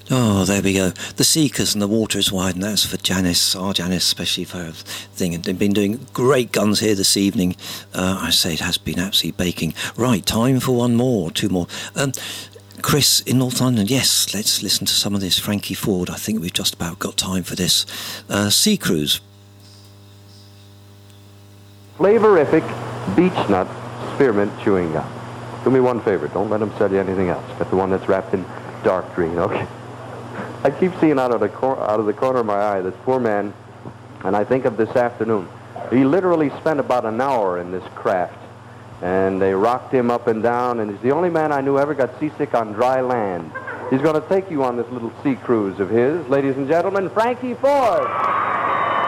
Oh, there we go. The Seekers and the Water is Wide, and that's for Janice, our Janice, especially for her thing. And they've been doing great guns here this evening. I say it has been absolutely baking. Right, time for one more, two more. Chris in North London, yes, let's listen to some of this. Frankie Ford, I think we've just about got time for this. Sea Cruise. Flavorific beech nut spearmint chewing gum. Do me one favor, don't let them sell you anything else. Get the one that's wrapped in dark green, okay? I keep seeing out of the corner of my eye this poor man, and I think of this afternoon. He literally spent about an hour in this craft, and they rocked him up and down, and he's the only man I knew ever got seasick on dry land. He's going to take you on this little sea cruise of his. Ladies and gentlemen, Frankie Ford.